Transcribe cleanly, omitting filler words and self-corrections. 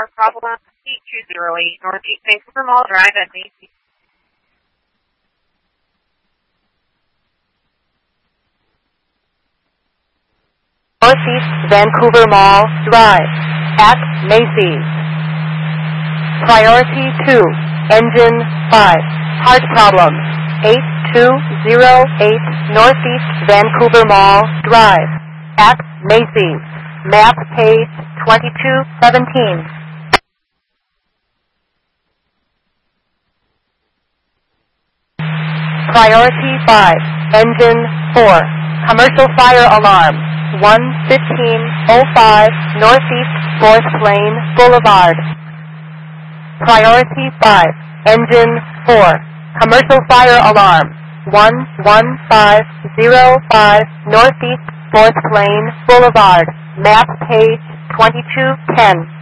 Car problem, 8208 Northeast Vancouver Mall Drive at Macy's. Northeast Vancouver Mall Drive at Macy's. Priority 2, Engine 5, Heart problem, 8208 Northeast Vancouver Mall Drive at Macy's. Map page 2217. Priority 5, Engine 4, Commercial Fire Alarm, 11505 Northeast 4th Lane Boulevard. Priority 5, Engine 4, Commercial Fire Alarm, 11505 Northeast 4th Lane Boulevard. Map page 2210.